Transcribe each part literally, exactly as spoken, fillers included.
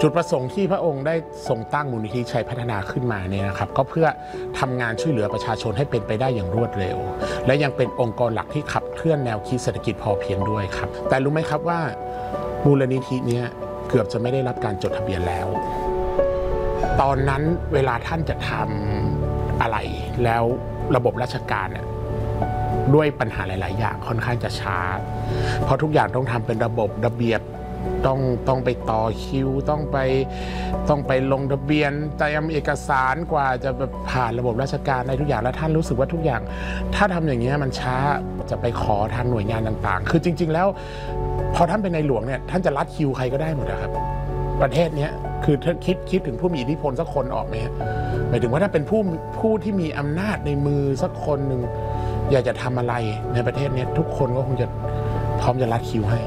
จุดประสงค์ที่พระองค์ได้ทรงตั้งมูลนิธิชัยพัฒนาขึ้นมาเนี่ยนะครับก็เพื่อทำงานช่วยเหลือประชาชนให้เป็นไปได้อย่างรวดเร็วและยังเป็นองค์กรหลักที่ขับเคลื่อนแนวคิดเศรษฐกิจพอเพียงด้วยครับแต่รู้ไหมครับว่ามูลนิธินี้เกือบจะไม่ได้รับการจดทะเบียนแล้วตอนนั้นเวลาท่านจะทำอะไรแล้วระบบราชการเนี่ยด้วยปัญหาหลายๆอย่างค่อนข้างจะช้าเพราะทุกอย่างต้องทำเป็นระบบระเบียบต้องต้องไปต่อคิวต้องไปต้องไปลงทะเบียนเตรียมเอกสารกว่าจะผ่านระบบราชการในทุกอย่างแล้วท่านรู้สึกว่าทุกอย่างถ้าทำอย่างนี้มันช้าจะไปขอทางหน่วยงานต่างๆคือจริงๆแล้วพอท่านเป็นในหลวงเนี่ยท่านจะรัดคิวใครก็ได้หมดนะครับประเทศนี้คือท่านคิดคิดถึงผู้มีอิทธิพลสักคนออกไหมฮะหมายถึงว่าถ้าเป็นผู้ผู้ที่มีอำนาจในมือสักคนหนึ่งอยากจะทำอะไรในประเทศนี้ทุกคนก็คงจะพร้อมจะรัดคิวให้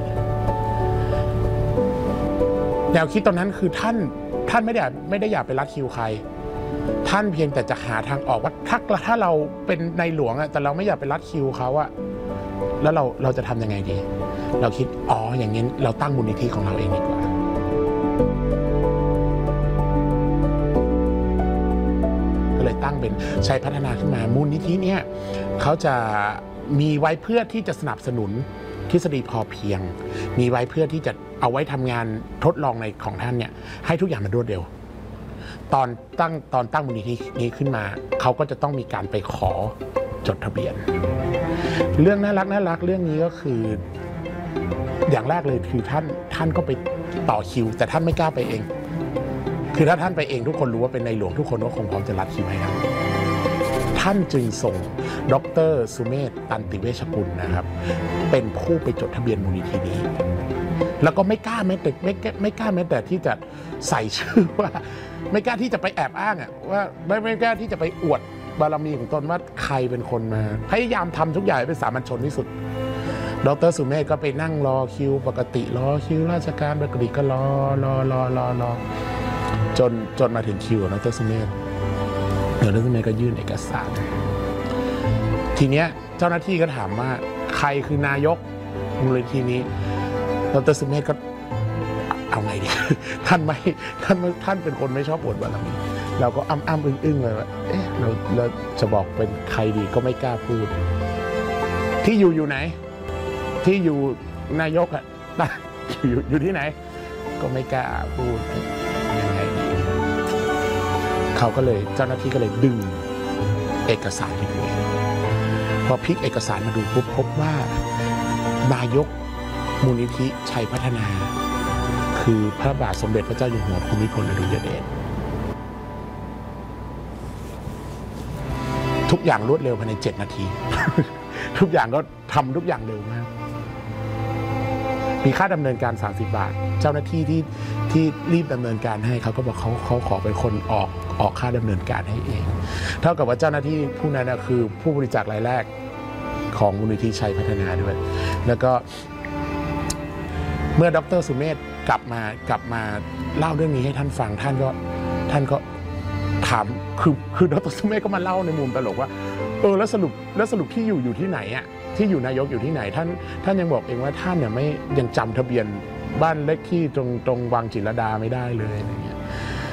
แนวคิดตอนนั้นคือท่านท่านไม่ได้ไม่ได้อยากไปรัดคิวใครท่านเพียงแต่จะหาทางออกว่าถ้าถ้าเราเป็นในหลวงอะแต่เราไม่อยากไปรัดคิวเขาอะแล้วเราเราจะทำยังไงดีเราคิดอ๋ออย่างนี้เราตั้งมูลนิธิของเราเองดีกว่าก็เลยตั้งเป็นชัยพัฒนาขึ้นมามูลนิธิเนี้ยเขาจะมีไว้เพื่อที่จะสนับสนุนทฤษฎีพอเพียงมีไว้เพื่อที่จะเอาไว้ทำงานทดลองในของท่านเนี่ยให้ทุกอย่างมันรวดเร็วตอนตั้งตอนตั้งมูลนิธินี้ขึ้นมาเขาก็จะต้องมีการไปขอจดทะเบียนเรื่องน่ารักน่ารักเรื่องนี้ก็คืออย่างแรกเลยคือท่านท่านก็ไปต่อคิวแต่ท่านไม่กล้าไปเองคือถ้าท่านไปเองทุกคนรู้ว่าเป็นในหลวงทุกคนก็คงพร้อมจะรัดคิวให้ท่านท่านจึงส่งดร.สุเมธ ตันติเวชกุลนะครับเป็นผู้ไปจดทะเบียนมูลนิธินี้แล้วก็ไม่กล้าแม้แต่ไม่ไม่กล้าแม้แต่ที่จะใส่ชื่อว่าไม่กล้าที่จะไปแอบอ้างอ่ะว่าไม่ไม่กล้าที่จะไปอวดบารมีของตนว่าใครเป็นคนมาพยายามทำทุกอย่างเป็นสามัญชนที่สุดดร.สุเมธก็ไปนั่งรอคิวปกติรอคิวราชการปกติก็รอรอรอรอรอจนจนมาถึงคิวของดร.สุเมธดร.สุเมธก็ยื่นเอกสารทีเนี้ยเจ้าหน้าที่ก็ถามว่าใครคือนายกมูลนิธินี้ดร.สุเมธก็เอาไงดีท่านไม่ท่านท่านเป็นคนไม่ชอบอวดบารมีเราก็อ้ำอ้ำอึ้งอึ้งเลยว่าเอ๊ะเราเราจะบอกเป็นใครดีก็ไม่กล้าพูดที่อยู่อยู่ไหนที่อยู่นายกอ่ะอยู่อยู่ที่ไหนก็ไม่กล้าพูดยังไงดีเขาก็เลยเจ้าหน้าที่ก็เลยดึงเอกสารไปดูพอพลิกเอกสารมาดูปุ๊บพบว่านายกมูลนิธิชัยพัฒนาคือพระบาทสมเด็จพระเจ้าอยู่หัวภูมิพลอดุลยเดชทุกอย่างรวดเร็วภายในเจ็ดนาทีทุกอย่างก็ทำทุกอย่างเร็วมากมีค่าดำเนินการสามสิบบาทเจ้าหน้าที่ที่ที่รีบดำเนินการให้เขาก็บอกเขาเขาขอเป็นคนออกออกค่าดำเนินการให้เองเท่ากับว่าเจ้าหน้าที่ผู้นั้นคือผู้บริจาครายแรกของมูลนิธิชัยพัฒนาด้วยแล้วก็เมื่อดร.สุเมธกลับมากลับมาเล่าเรื่องนี้ให้ท่านฟังท่านก็ท่านก็ถามคือคือดร.สุเมธก็มาเล่าในมุมตลกว่าเออแล้วสรุปแล้วสรุปที่อยู่อยู่ที่ไหนอ่ะที่อยู่นายกอยู่ที่ไหนท่านท่านยังบอกเองว่าท่านเนี่ยไม่ยังจำทะเบียนบ้านเลขที่ตรงตรงวังจิตรลดาไม่ได้เลยอะไรเงี้ย